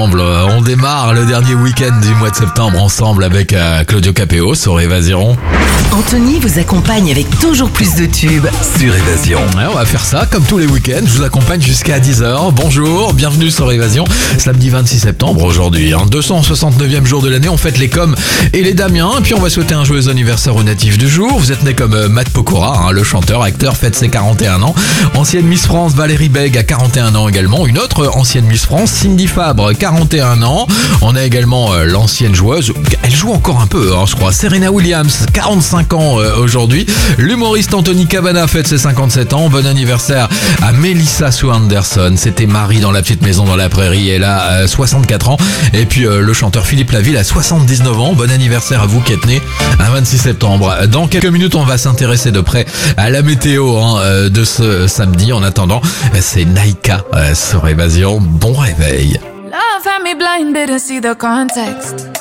ensemble. On démarre le dernier week-end du mois de septembre ensemble avec Claudio Capéo sur Évasion. Anthony vous accompagne avec toujours plus de tubes sur Évasion. Ouais, on va faire ça comme tous les week-ends. Je vous accompagne jusqu'à 10h. Bonjour, bienvenue sur Évasion. Samedi 26 septembre aujourd'hui. 269e jour de l'année. On fête les Coms et les Damiens. Et puis on va souhaiter un joyeux anniversaire au natif du jour. Vous êtes né comme Matt Pokora, le chanteur, acteur, fête ses 41 ans. Ancienne Miss France, Valérie Bègue a 41 ans également. Une autre ancienne Miss France, Cindy Fabre, 41 ans. On a également l'ancienne joueuse, elle joue encore un peu, je crois, Serena Williams, 45 ans aujourd'hui. L'humoriste Anthony Cavana fête ses 57 ans. Bon anniversaire à Melissa Sue Anderson. C'était Marie dans La Petite Maison dans la Prairie. Elle a 64 ans. Et puis le chanteur Philippe Laville a 79 ans. Bon anniversaire à vous qui êtes né un 26 septembre. Dans quelques minutes, on va s'intéresser de près à la météo de ce samedi. En attendant, c'est Naïka sur Évasion. Bon réveil. Love had me blinded and see the context.